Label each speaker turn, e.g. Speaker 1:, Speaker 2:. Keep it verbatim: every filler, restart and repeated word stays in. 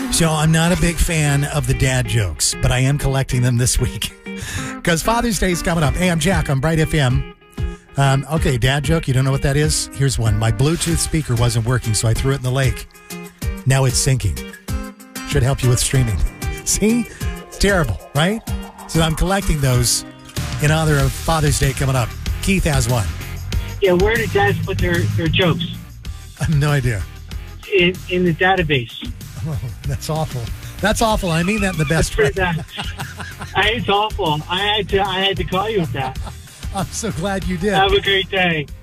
Speaker 1: So I'm not a big fan of the dad jokes, but I am collecting them this week because Father's Day is coming up. Hey, I'm Jack on Bright F M. Um, okay, dad joke. You don't know what that is? Here's one. My Bluetooth speaker wasn't working, so I threw it in the lake. Now it's sinking. Should help you with streaming. See? It's terrible, right? So I'm collecting those in honor of Father's Day coming up. Keith has one.
Speaker 2: Yeah, where do dads put their, their jokes?
Speaker 1: I have no idea.
Speaker 2: In, in the database.
Speaker 1: Oh, that's awful. That's awful. I mean that in the best way.
Speaker 2: It's awful. I had to I had to call you with that.
Speaker 1: I'm so glad you did.
Speaker 2: Have a great day.